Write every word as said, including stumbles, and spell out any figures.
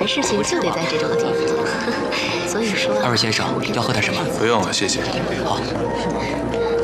谈事情就得在这种地方，所以说。 二位先生要喝点什么？ 不用了，谢谢。 好。